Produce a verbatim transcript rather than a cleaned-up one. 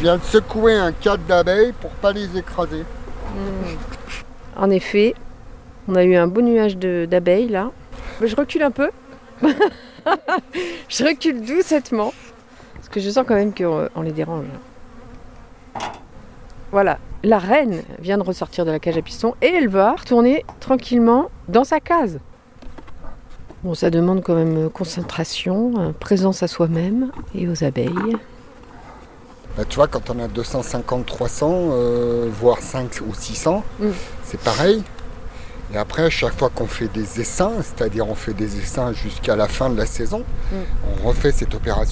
viens de secouer un cadre d'abeilles pour pas les écraser. Mmh. En effet, on a eu un beau nuage de, d'abeilles là. Je recule un peu. Je recule doucettement. Parce que je sens quand même qu'on les dérange. Voilà, la reine vient de ressortir de la cage à pistons et elle va retourner tranquillement dans sa case. Bon, ça demande quand même concentration, présence à soi-même et aux abeilles. Bah, tu vois, quand on a deux cent cinquante, trois cents, euh, voire cinq ou six cents, mm. c'est pareil. Et après, à chaque fois qu'on fait des essaims, c'est-à-dire on fait des essaims jusqu'à la fin de la saison, mm. on refait cette opération.